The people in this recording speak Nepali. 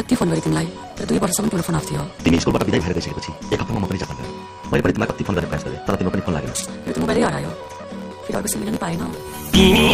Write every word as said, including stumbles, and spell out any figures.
कति फोन गरेँ तिमीलाई, तर दुई वर्षसम्म तिम्रो फोन आउँथ्यो। तिमी स्कुलबाट बिदाई भएर गइसकेपछि एक हप्तामा म पनि जापान गएँ। मैले पनि तिमीलाई कति फोन गर्ने प्रयास गरेँ, तर तिम्रो पनि फोन लागेन। फेरि त मोबाइलै हरायो, फेरि अर्को सिम लिन पाएन।